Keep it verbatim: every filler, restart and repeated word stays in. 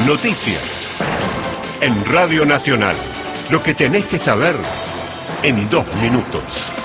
Noticias. En Radio Nacional. Lo que tenés que saber en dos minutos.